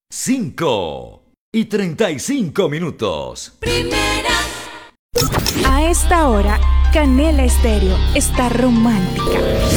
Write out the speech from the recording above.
5:35. Primera. A esta hora, Canela Estéreo está romántica.